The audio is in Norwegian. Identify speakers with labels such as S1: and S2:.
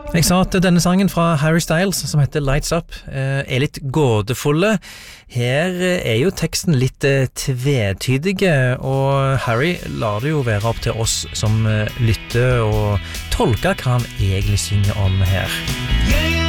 S1: Jeg sa at denne sangen fra Harry Styles, som heter Lights Up, litt gådefulle. Her jo teksten litt tvetydige, og Harry lar det jo være opp til oss som lytter og tolker hva han egentlig synger om her.